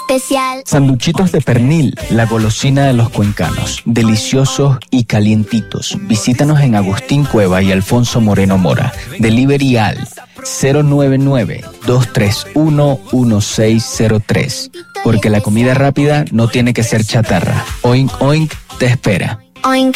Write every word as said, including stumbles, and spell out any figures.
especial. Sanduchitos de pernil, la golosina de los cuencanos. Deliciosos y calientitos. Visítanos en Agustín Cueva y Alfonso Moreno Mora. Delivery al cero nueve nueve, dos tres uno, uno seis cero tres. Porque la comida rápida no tiene que ser chatarra. Oink Oink te espera. Oink.